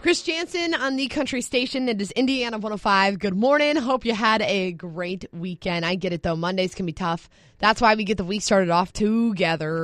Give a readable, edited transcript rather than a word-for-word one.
Chris Jansen on the country station. It is Indiana 105. Good morning. Hope you had a great weekend. I get it, though. Mondays can be tough. That's why we get the week started off together.